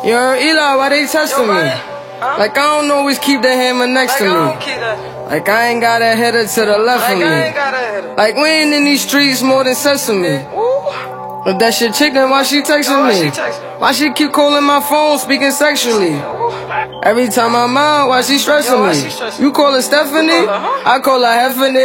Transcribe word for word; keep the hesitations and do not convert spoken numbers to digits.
Yo, Eli, why they testing me? Huh? Like, I don't always keep the hammer next like, to me. I don't keep that. Like, I ain't got a header to the left like, of me. I ain't got a header. Like, we ain't in these streets more than sesame. Ooh. If that shit chicken, why she texting Yo, why me? she texting? Why she keep calling my phone, speaking sexually? Ooh. Every time I'm out, why she stressing Yo, why me? she stressing? You call her Stephanie? You call her, huh? I call her Heffany.